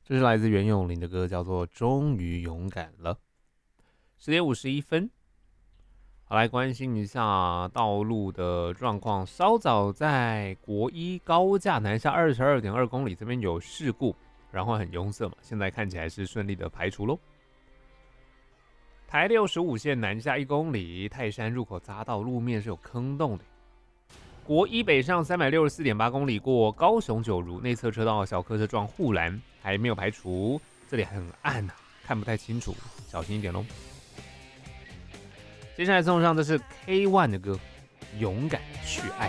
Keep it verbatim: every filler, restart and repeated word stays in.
这是来自袁咏琳的歌，叫做《终于勇敢了》。十点五十一分，好，来关心一下道路的状况。稍早在国一高架南下二十二点二公里这边有事故，然后很拥塞嘛，现在看起来是顺利的排除喽。台六十五线南下一公里，泰山入口匝道路面是有坑洞的。国一北上三百六十四点八公里，过高雄九如内侧车道小客车撞护栏，还没有排除，这里很暗啊，看不太清楚，小心一点喽。接下来送上的是 K 一 的歌《勇敢去爱》。